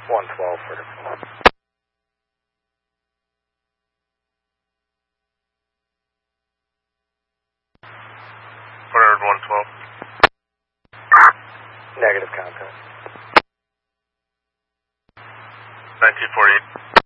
112 for the... Forward 112. Negative contact. 1948.